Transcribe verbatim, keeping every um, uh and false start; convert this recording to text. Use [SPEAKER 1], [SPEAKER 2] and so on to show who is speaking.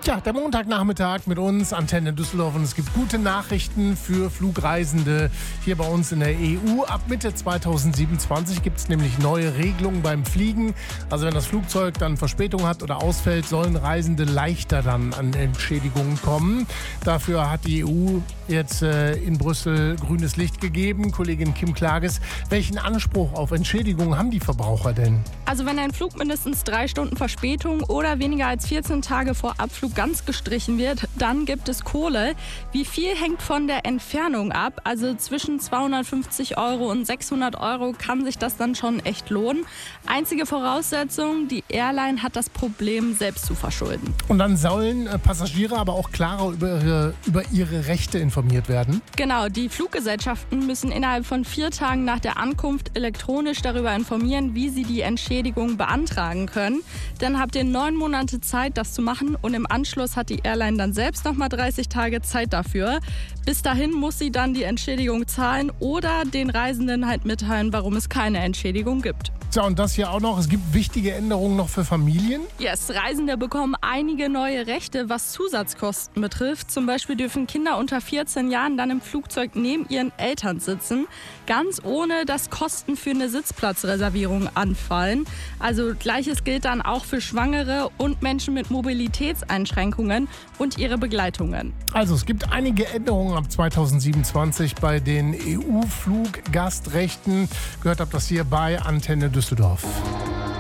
[SPEAKER 1] Tja, der Montagnachmittag mit uns, Antenne Düsseldorf, und es gibt gute Nachrichten für Flugreisende hier bei uns in der E U. Ab Mitte zweitausendsiebenundzwanzig gibt es nämlich neue Regelungen beim Fliegen. Also wenn das Flugzeug dann Verspätung hat oder ausfällt, sollen Reisende leichter dann an Entschädigungen kommen. Dafür hat die E U jetzt äh, in Brüssel grünes Licht gegeben. Kollegin Kim Klages, welchen Anspruch auf Entschädigung haben die Verbraucher denn?
[SPEAKER 2] Also wenn ein Flug mindestens drei Stunden Verspätung oder weniger als vierzehn Tage vor Abflug ganz gestrichen wird, dann gibt es Kohle. Wie viel hängt von der Entfernung ab? Also zwischen zweihundertfünfzig Euro und sechshundert Euro kann sich das dann schon echt lohnen. Einzige Voraussetzung, die Airline hat das Problem selbst zu verschulden.
[SPEAKER 1] Und dann sollen äh, Passagiere aber auch klarer über ihre, über ihre Rechte informiert werden?
[SPEAKER 2] Genau, die Fluggesellschaften müssen innerhalb von vier Tagen nach der Ankunft elektronisch darüber informieren, wie sie die Entschädigung beantragen können. Dann habt ihr neun Monate Zeit, das zu machen, und im Anschluss hat die Airline dann selbst nochmal dreißig Tage Zeit dafür. Bis dahin muss sie dann die Entschädigung zahlen oder den Reisenden halt mitteilen, warum es keine Entschädigung gibt.
[SPEAKER 1] Ja, und das hier auch noch, es gibt wichtige Änderungen noch für Familien.
[SPEAKER 2] Yes, Reisende bekommen einige neue Rechte, was Zusatzkosten betrifft. Zum Beispiel dürfen Kinder unter vierzehn Jahren dann im Flugzeug neben ihren Eltern sitzen, ganz ohne dass Kosten für eine Sitzplatzreservierung anfallen. Also Gleiches gilt dann auch für Schwangere und Menschen mit Mobilitätseinschränkungen und ihre Begleitungen.
[SPEAKER 1] Also es gibt einige Änderungen ab zweitausendsiebenundzwanzig bei den E U-Fluggastrechten. Gehört habt das hier bei Antenne Düsseldorf.